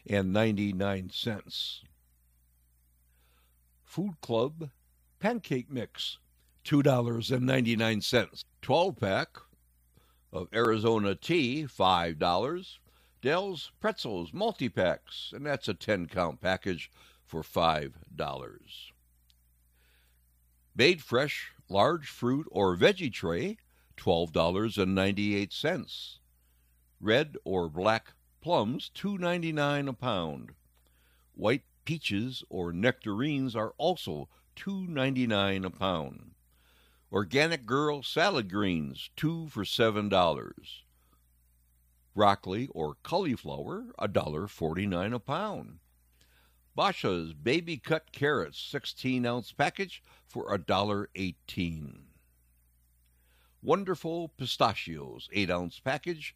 $2.99. Food Club Pancake Mix, $2.99. 12-pack of Arizona tea, $5. Dell's Pretzels multi-packs, and that's a 10-count package for $5. Made Fresh large fruit or veggie tray, $12.98. Red or black plums, $2.99 a pound. White peaches or nectarines are also $2.99 a pound. Organic Girl salad greens, 2 for $7. Broccoli or cauliflower, $1.49 a pound. Basha's baby cut carrots, 16-ounce package for $1.18. Wonderful pistachios, 8-ounce package,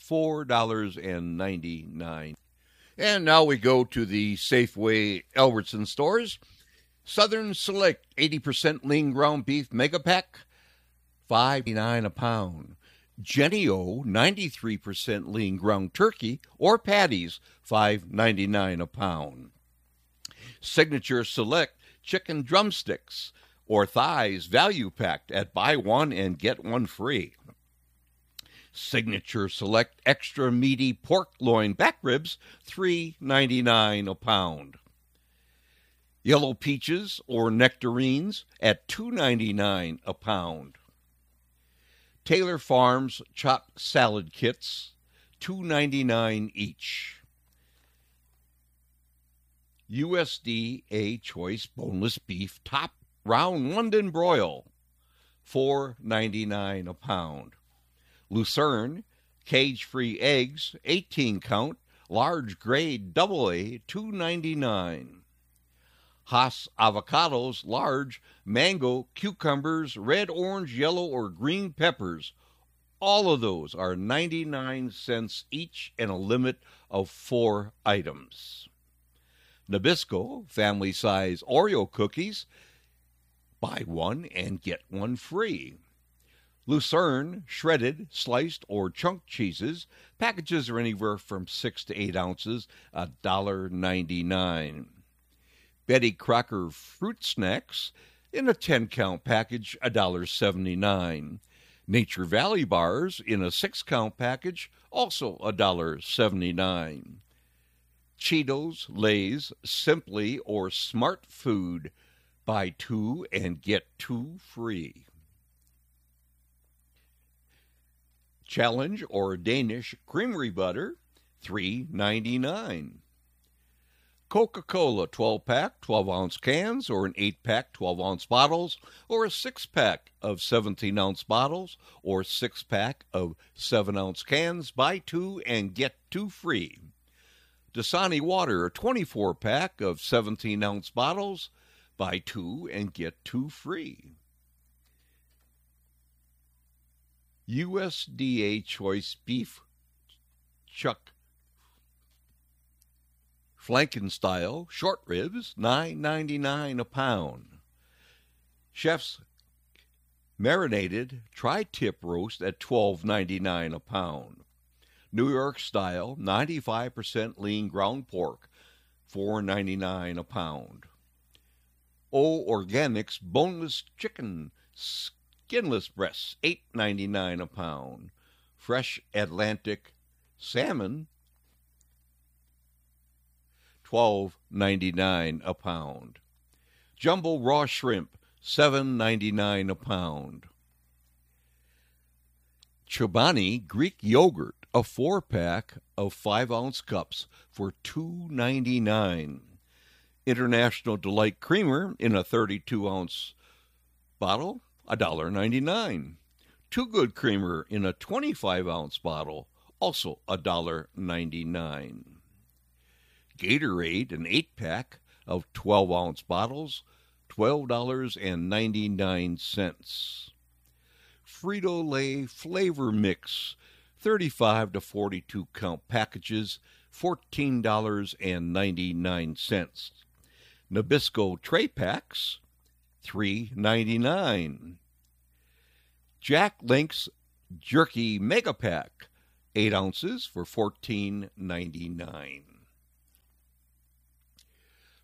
$4.99. And now we go to the Safeway Albertson stores. Southern Select 80% lean ground beef mega pack, $5.99 a pound. Jennie-O 93% lean ground turkey or patties, $5.99 a pound. Signature Select chicken drumsticks or thighs value packed at buy one and get one free. Signature Select extra meaty pork loin back ribs, $3.99 a pound. Yellow peaches or nectarines at $2.99 a pound. Taylor Farms chopped salad kits, $2.99 each. USDA Choice boneless beef top round London broil, $4.99 a pound. Lucerne cage-free eggs, 18-count, large grade AA, $2.99. Haas avocados, large, mango, cucumbers, red, orange, yellow, or green peppers. All of those are 99 cents each and a limit of 4 items. Nabisco family-size Oreo cookies, buy one and get one free. Lucerne shredded, sliced, or chunk cheeses, packages are anywhere from 6 to 8 ounces, $1.99. Betty Crocker fruit snacks in a 10-count package, $1.79. Nature Valley bars in a 6-count package, also $1.79. Cheetos, Lay's, Simply, or Smart Food, buy 2 and get 2 free. Challenge or Danish Creamery butter, $3.99. Coca-Cola 12-pack, 12-ounce cans, or an 8-pack, 12-ounce bottles, or a 6-pack of 17-ounce bottles, or 6-pack of 7-ounce cans, buy 2 and get 2 free. Dasani water, a 24-pack of 17-ounce bottles, buy 2 and get 2 free. USDA Choice beef chuck flanken style short ribs, $9.99 a pound. Chef's marinated tri-tip roast at $12.99 a pound. New York style 95% lean ground pork, $4.99 a pound. O Organics boneless chicken skinless breasts, $8.99 a pound. Fresh Atlantic salmon, $12.99 a pound. Jumbo raw shrimp, $7.99 a pound. Chobani Greek yogurt, a 4-pack of 5-ounce cups for $2.99. International Delight creamer in a 32-ounce bottle, $1.99. Too Good creamer in a 25-ounce bottle, also $1.99. Gatorade, an 8-pack of 12-ounce bottles, $12.99. Frito-Lay Flavor Mix, 35 to 42 count packages, $14.99. Nabisco tray packs, $3.99. Jack Link's Jerky Mega Pack, 8 ounces for $14.99.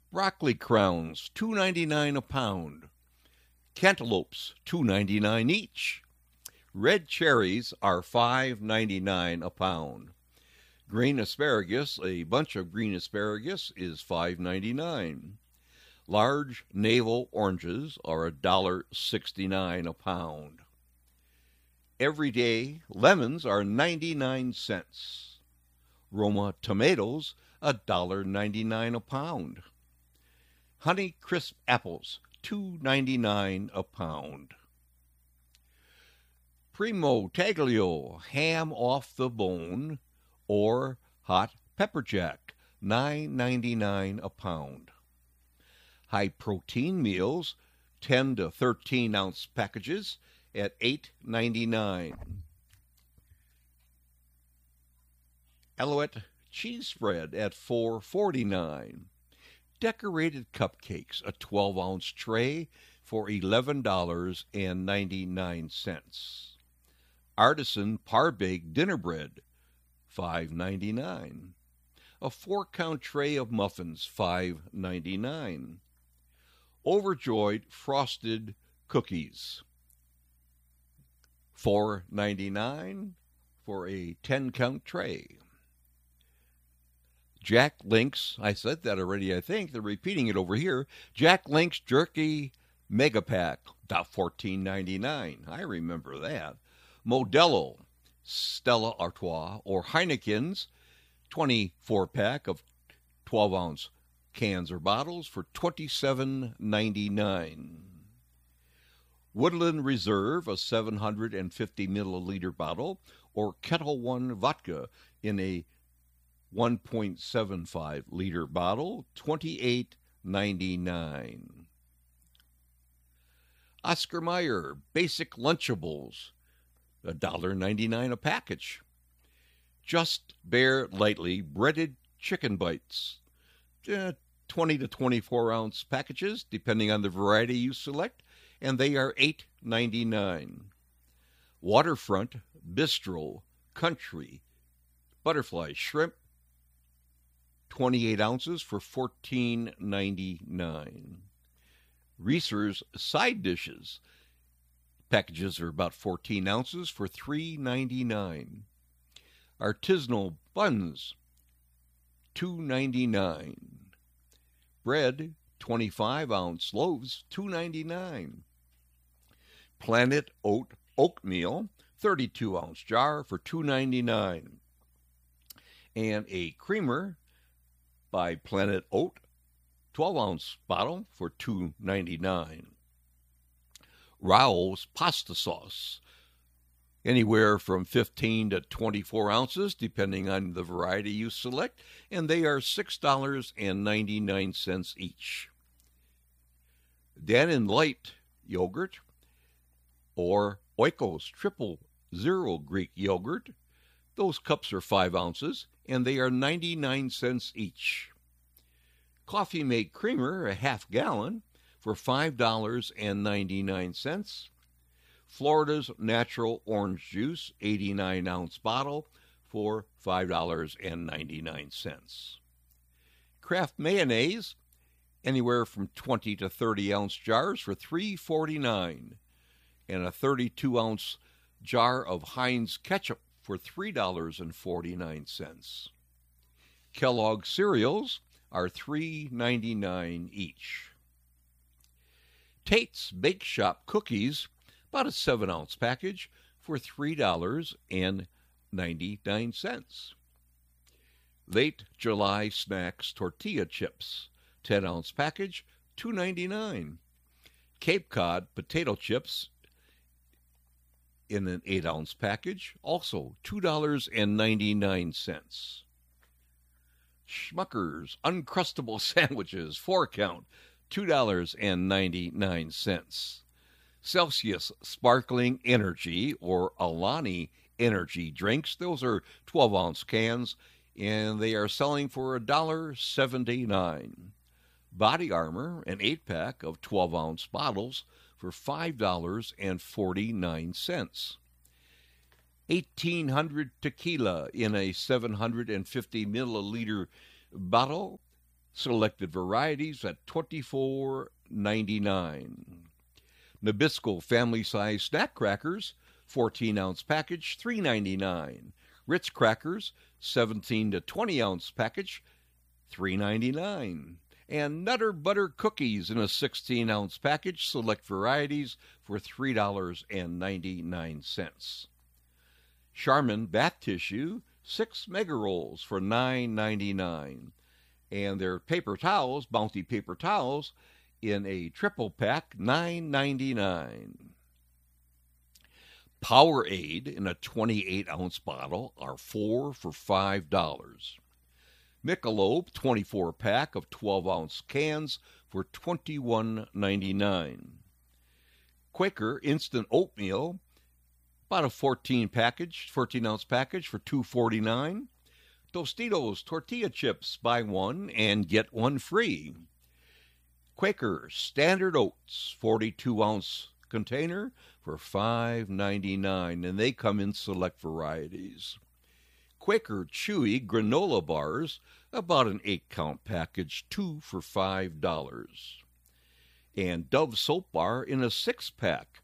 Broccoli crowns, $2.99 a pound. Cantaloupes, $2.99 each. Red cherries are $5.99 a pound. Green asparagus, a bunch of green asparagus, is $5.99. Large navel oranges are $1.69 a pound. Everyday lemons are 99 cents. Roma tomatoes, $1.99 a pound. Honey Crisp apples, $2.99 a pound. Primo Taglio ham off the bone or hot pepper jack, $9.99 a pound. High protein meals, 10 to 13 ounce packages at $8.99. Alouette cheese spread at $4.49. Decorated cupcakes, a 12-ounce tray for $11.99. Artisan par-baked dinner bread, $5.99. A 4-count tray of muffins, $5.99. Overjoyed frosted cookies, $4.99 for a 10-count tray. Jack Link's, I said that already, I think. They're repeating it over here. Jack Link's Jerky Mega Pack, $14.99. I remember that. Modelo, Stella Artois, or Heineken's 24-pack of 12-ounce cans or bottles for $27.99. Woodland Reserve, a 750 milliliter bottle, or Kettle One vodka in a 1.75 liter bottle, $28.99. Oscar Mayer Basic Lunchables, $1.99 a package. Just Bare Lightly breaded chicken bites, 20 to 24 ounce packages, depending on the variety you select, and they are $8.99. Waterfront Bistro Country Butterfly Shrimp, 28 ounces for $14.99. Reese's Side Dishes packages are about 14 ounces for $3.99. Artisanal Buns, $2.99. Bread, 25-ounce loaves, $2.99. Planet Oat Oatmeal, 32-ounce jar for $2.99. And a creamer by Planet Oat, 12-ounce bottle for $2.99. Rao's Pasta Sauce, anywhere from 15 to 24 ounces, depending on the variety you select, and they are $6.99 each. Dannon Light Yogurt, or Oikos Triple Zero Greek Yogurt, those cups are 5 ounces, and they are 99 cents each. Coffee Mate Creamer, a half gallon, for $5.99. Florida's Natural Orange Juice, 89-ounce bottle, for $5.99. Kraft Mayonnaise, anywhere from 20 to 30-ounce jars for $3.49. And a 32-ounce jar of Heinz ketchup for $3.49. Kellogg's cereals are $3.99 each. Tate's Bake Shop cookies, about a 7-ounce package, for $3.99. Late July Snacks tortilla chips, 10-ounce package, $2.99. Cape Cod potato chips in an 8-ounce package, also $2.99. Schmucker's Uncrustable Sandwiches, 4-count, $2.99. Celsius Sparkling Energy, or Alani Energy drinks, those are 12-ounce cans, and they are selling for $1.79. Body Armor, an 8-pack of 12-ounce bottles, for $5.49. 1800 tequila in a 750 milliliter bottle, Selected varieties at $24.99. Nabisco family size snack crackers, 14-ounce package, $3.99. Ritz crackers, 17 to 20-ounce package, $3.99. And Nutter Butter cookies in a 16-ounce package, select varieties, for $3.99. Charmin bath tissue, 6 mega rolls for $9.99. And their paper towels, Bounty paper towels, in a triple pack, $9.99. Powerade in a 28-ounce bottle are 4 for $5. Michelob 24-pack of 12-ounce cans for $21.99. Quaker instant oatmeal, about a 14-ounce package for $2.49. Tostitos tortilla chips, buy one and get one free. Quaker standard oats 42-ounce container for $5.99, and they come in select varieties. Quaker chewy granola bars, about an 8-count package, 2 for $5. And Dove soap bar in a 6-pack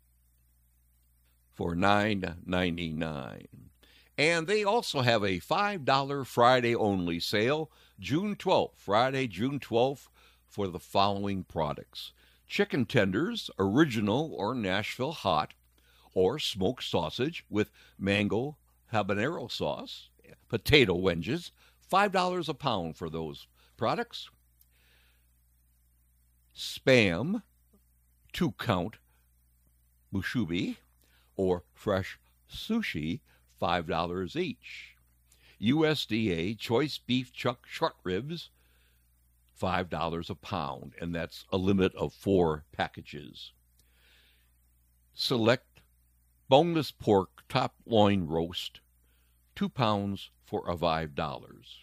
for $9.99. And they also have a $5 Friday only sale, June 12th, Friday, June 12th, for the following products: chicken tenders, original or Nashville hot, or smoked sausage with mango habanero sauce, potato wedges, $5 a pound for those products. Spam, 2-count mushubi, or fresh sushi, $5 each. USDA choice beef chuck short ribs, $5 a pound, and that's a limit of 4 packages. Select boneless pork top loin roast, 2 pounds for $5.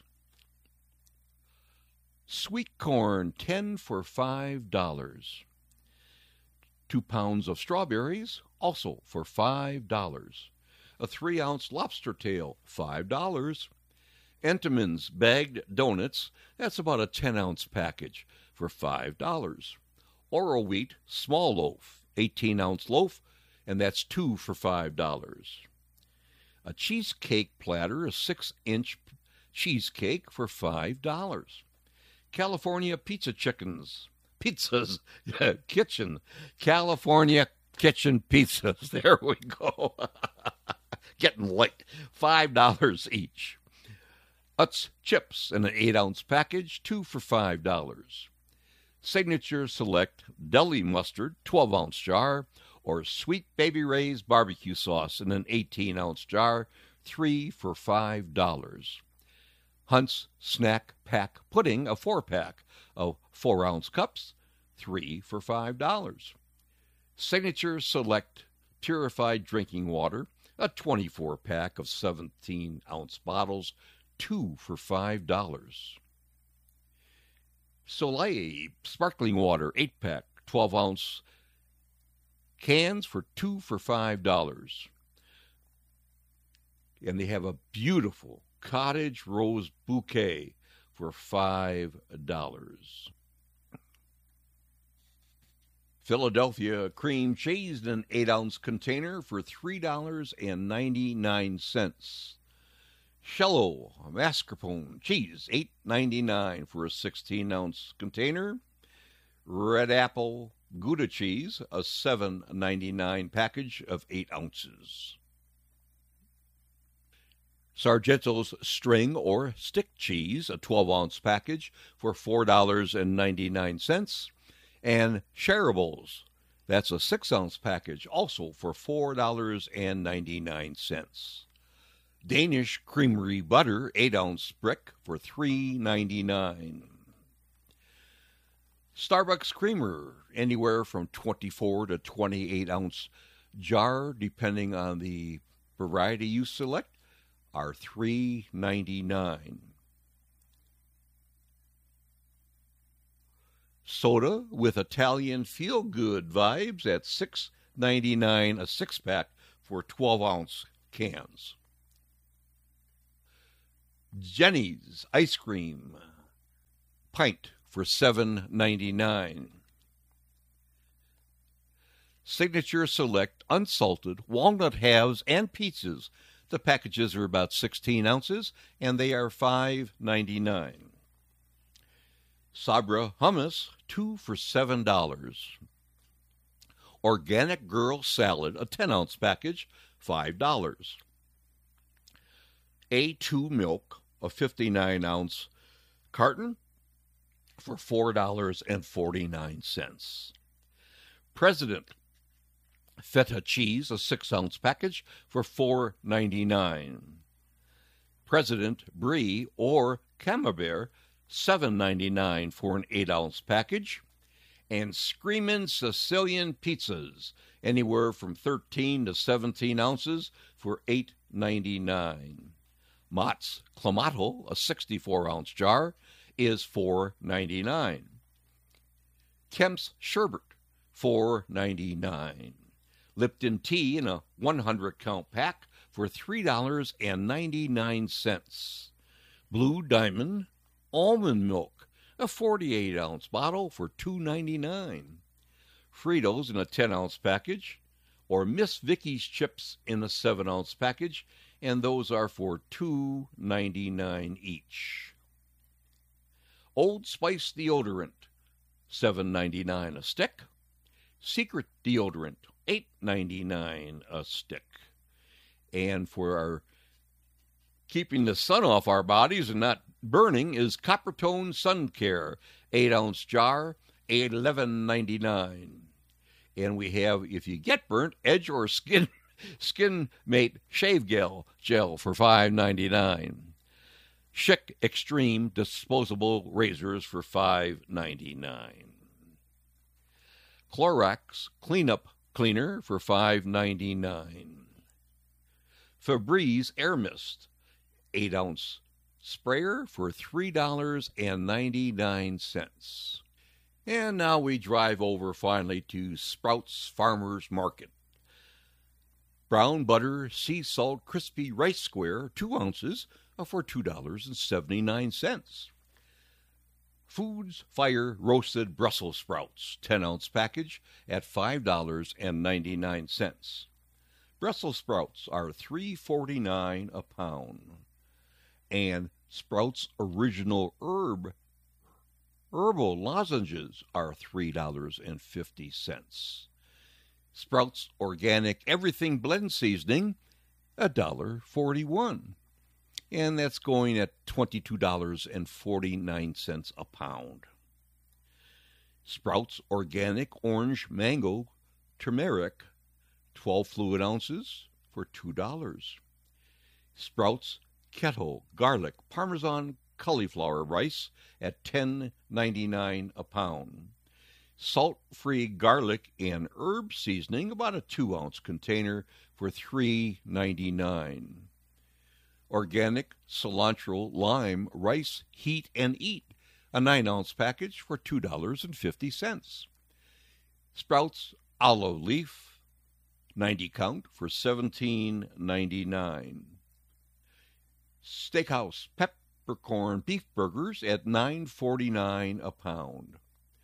Sweet corn, 10 for $5. 2 pounds of strawberries, also for $5. A 3-ounce lobster tail, $5. Entenmann's bagged donuts, that's about a 10-ounce package, for $5. Oro wheat small loaf, 18-ounce loaf, and that's 2 for $5. A cheesecake platter, a 6-inch cheesecake, for $5. California pizzas, kitchen, California kitchen pizzas, there we go. Getting late, $5 each. Utz chips in an 8-ounce package, 2 for $5. Signature Select deli mustard, 12-ounce jar, or Sweet Baby Ray's barbecue sauce in an 18-ounce jar, 3 for $5. Hunt's Snack Pack Pudding, a 4-pack of 4-ounce cups, 3 for $5. Signature Select Purified Drinking Water, a 24-pack of 17-ounce bottles, 2 for $5. Soleil Sparkling Water, 8-pack, 12-ounce cans for 2 for $5. And they have a beautiful cottage rose bouquet for $5. Philadelphia cream cheese in an 8-ounce container for $3.99. Shello mascarpone cheese, $8.99 for a 16-ounce container. Red Apple Gouda cheese, a $7.99 package of 8 ounces. Sargento's string or stick cheese, a 12-ounce package for $4.99. And Shareables, that's a 6-ounce package, also for $4.99. Danish Creamery butter, 8-ounce brick for $3.99. Starbucks creamer, anywhere from 24 to 28-ounce jar, depending on the variety you select, are $3.99. Soda with Italian feel-good vibes at $6.99 a 6-pack for 12-ounce cans. Jenny's ice cream, pint for $7.99. Signature Select unsalted walnut halves and pizzas. The packages are about 16 ounces, and they are $5.99. Sabra hummus, 2 for $7. Organic Girl salad, a 10-ounce package, $5. A2 milk, a 59-ounce carton, for $4.49. President feta cheese, a 6-ounce package, for $4.99. President Brie or Camembert, $7.99 for an 8-ounce package. And Screamin' Sicilian pizzas, anywhere from 13 to 17 ounces, for $8.99. Mott's Clamato, a 64-ounce jar, is $4.99. Kemp's Sherbet, $4.99. Lipton tea in a 100-count pack for $3.99. Blue Diamond almond milk, a 48-ounce bottle, for $2.99. Fritos in a 10-ounce package, or Miss Vicky's chips in a 7-ounce package, and those are for $2.99 each. Old Spice deodorant, $7.99 a stick. Secret deodorant, $8.99 a stick. And for our keeping the sun off our bodies and not burning is Coppertone Sun Care, 8-ounce jar, $11.99. And we have, if you get burnt, Edge or Skin Mate Shave Gel for $5.99. Schick Extreme disposable razors for $5.99. Clorox Cleanup Cleaner for $5.99. Febreze Air Mist, 8-ounce sprayer for $3.99. And now we drive over finally to Sprouts Farmers Market. Brown butter sea salt crispy rice square, 2 ounces, for $2.79. Foods Fire roasted Brussels sprouts, 10-ounce package at $5.99. Brussels sprouts are $3.49 a pound. And Sprouts Original Herbal lozenges are $3.50. Sprouts Organic Everything Blend Seasoning, $1.41. And that's going at $22.49 a pound. Sprouts Organic Orange Mango Turmeric, 12 fluid ounces, for $2. Sprouts Kettle Garlic Parmesan Cauliflower Rice at $10.99 a pound. Salt-free garlic and herb seasoning, about a 2-ounce container, for $3.99. Organic cilantro lime rice heat and eat, a 9-ounce package, for $2.50. Sprouts aloe leaf, 90 count, for $17.99. Steakhouse peppercorn beef burgers at $9.49 a pound.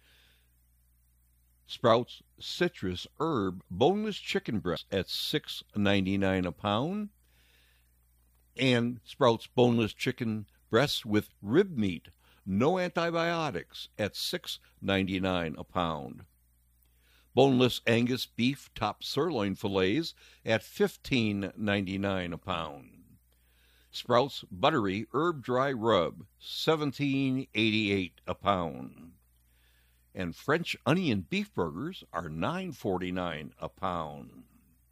Sprouts citrus herb boneless chicken breast at $6.99 a pound. And Sprouts boneless chicken breasts with rib meat, no antibiotics, at $6.99 a pound. Boneless Angus beef top sirloin fillets at $15.99 a pound. Sprouts buttery herb dry rub, $17.88 a pound. And French onion beef burgers are $9.49 a pound.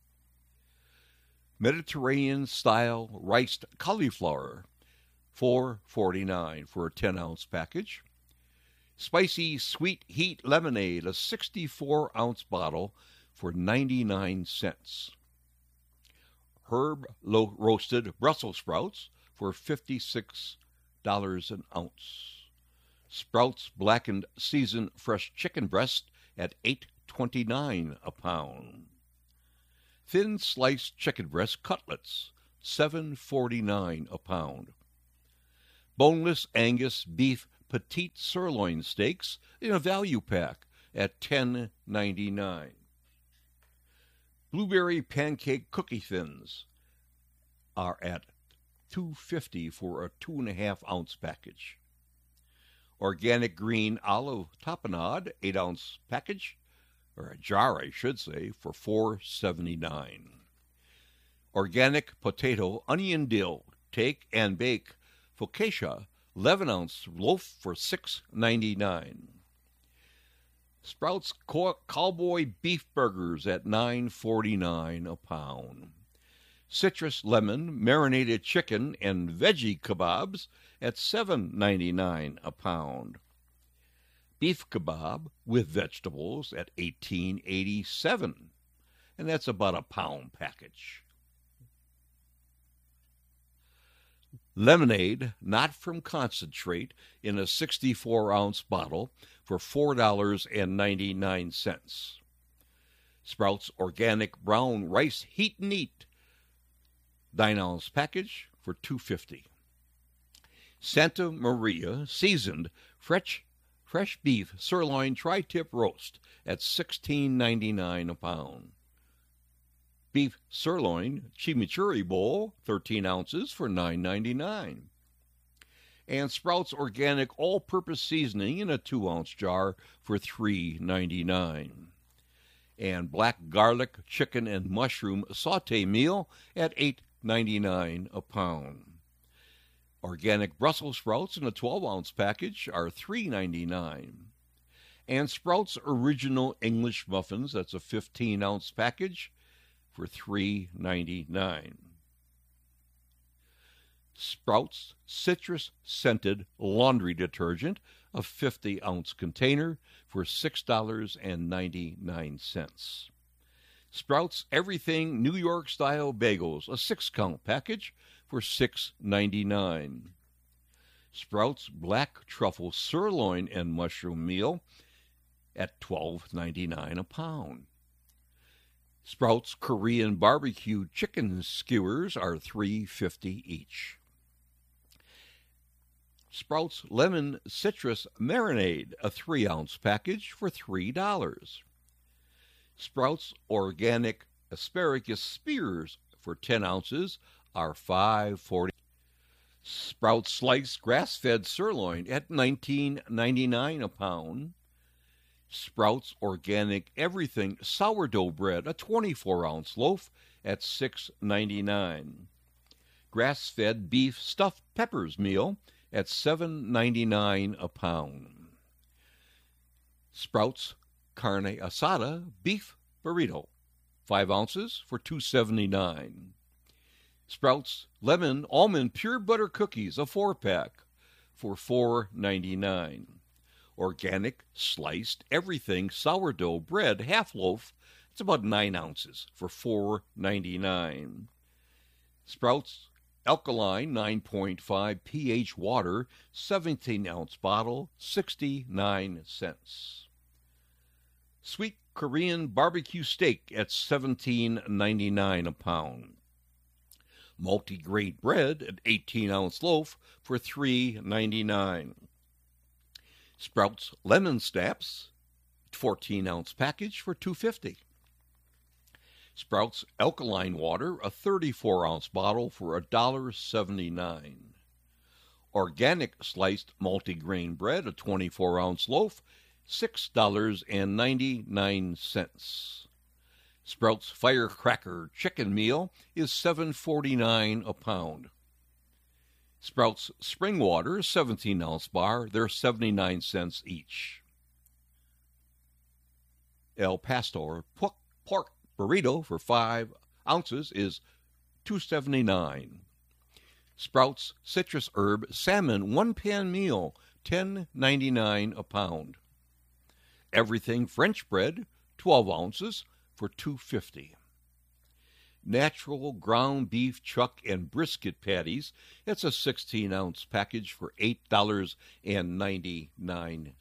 Mediterranean-style riced cauliflower, $4.49 for a 10-ounce package. Spicy Sweet Heat Lemonade, a 64-ounce bottle, for 99 cents. Herb roasted Brussels sprouts for $56 an ounce. Sprouts blackened seasoned fresh chicken breast at $8.29 a pound. Thin sliced chicken breast cutlets, $7.49 a pound. Boneless Angus beef petite sirloin steaks in a value pack at $10.99. Blueberry pancake cookie thins are at $2.50 for a 2.5-ounce package. Organic green olive tapenade, 8-ounce package, or a jar, I should say, for $4.79. Organic potato onion dill, take and bake focaccia, 11-ounce loaf for $6.99. Sprouts Cowboy beef burgers at $9.49 a pound. Citrus lemon marinated chicken and veggie kebabs at $7.99 a pound. Beef kebab with vegetables at $18.87, and that's about a pound package. Lemonade, not from concentrate, in a 64-ounce bottle for $4.99. Sprouts Organic Brown Rice Heat and Eat, 9-ounce package for $2.50. Santa Maria Seasoned Fresh Beef Sirloin Tri-Tip Roast at $16.99 a pound. Beef Sirloin Chimichurri Bowl, 13 ounces for $9.99. And Sprouts Organic All-Purpose Seasoning in a 2-ounce jar for $3.99. And Black Garlic Chicken and Mushroom Sauté Meal at $8.99 a pound. Organic Brussels sprouts in a 12-ounce package are $3.99. And Sprouts Original English Muffins, that's a 15-ounce package, for $3.99. Sprouts Citrus Scented Laundry Detergent, a 50-ounce container, for $6.99. Sprouts Everything New York Style Bagels, a 6-count package, for $6.99. Sprouts Black Truffle Sirloin and Mushroom Meal at $12.99 a pound. Sprouts Korean Barbecue Chicken Skewers are $3.50 each. Sprouts Lemon Citrus Marinade, a 3-ounce package, for $3. Sprouts Organic Asparagus Spears for 10 ounces are $5.40. Sprouts Sliced Grass-Fed Sirloin at $19.99 a pound. Sprouts Organic Everything Sourdough Bread, a 24-ounce loaf, at $6.99. Grass-Fed Beef Stuffed Peppers Meal at $7.99 a pound. Sprouts Carne Asada Beef Burrito, 5 ounces for $2.79. Sprouts Lemon Almond Pure Butter Cookies, a 4-pack, for $4.99. Organic Sliced Everything Sourdough Bread, half loaf, it's about 9 ounces, for $4.99. Sprouts Alkaline 9.5 pH water, 17-ounce bottle, 69 cents. Sweet Korean barbecue steak at $17.99 a pound. Multi-grain bread, an 18-ounce loaf, for $3.99. Sprouts Lemon Snaps, 14-ounce package, for $2.50. Sprouts Alkaline Water, a 34-ounce bottle, for $1.79. Organic Sliced Multigrain Bread, a 24-ounce loaf, $6.99. Sprouts Firecracker Chicken Meal is $7.49 a pound. Sprouts Spring Water, 17-ounce bar, they're 79 cents each. El Pastor Pork Burrito for 5 ounces is $2.79. Sprouts Citrus Herb Salmon 1-pan meal, $10.99 a pound. Everything French bread, 12 ounces, for $2.50. Natural ground beef chuck and brisket patties, it's a 16-ounce package for $8.99.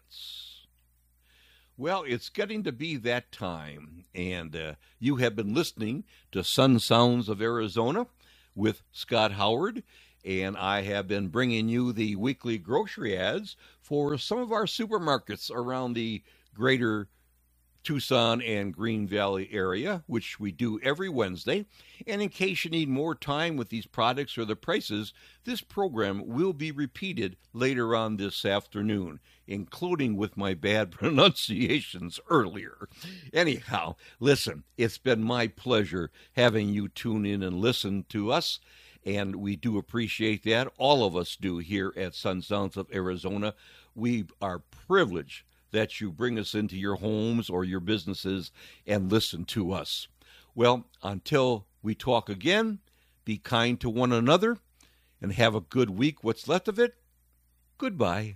Well, it's getting to be that time, and you have been listening to Sun Sounds of Arizona with Scott Howard, and I have been bringing you the weekly grocery ads for some of our supermarkets around the greater Tucson and Green Valley area, which we do every Wednesday. And in case you need more time with these products or the prices, this program will be repeated later on this afternoon, including with my bad pronunciations earlier. Anyhow, listen, it's been my pleasure having you tune in and listen to us, and we do appreciate that. All of us do here at Sun Sounds of Arizona. We are privileged that you bring us into your homes or your businesses and listen to us. Well, until we talk again, be kind to one another and have a good week. What's left of it? Goodbye.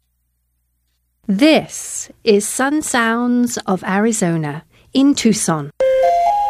This is Sun Sounds of Arizona in Tucson.